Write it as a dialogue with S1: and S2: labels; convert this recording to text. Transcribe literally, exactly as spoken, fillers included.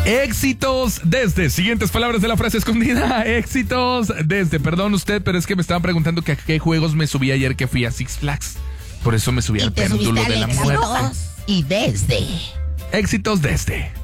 S1: Éxitos desde. Siguientes palabras de la frase escondida. Éxitos desde. Perdón usted, pero es que me estaban preguntando que a qué juegos me subí ayer que fui a Six Flags. Por eso me subí al péndulo de la muerte.
S2: Y desde.
S1: Éxitos desde.